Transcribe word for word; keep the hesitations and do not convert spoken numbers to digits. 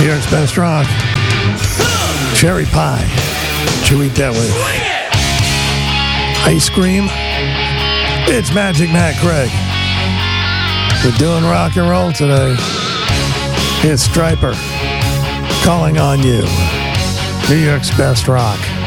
New York's best rock. Cherry pie. What you eat that with? Ice cream. It's Magic Matt Craig. We're doing rock and roll today. It's Stryper calling on you. New York's best rock.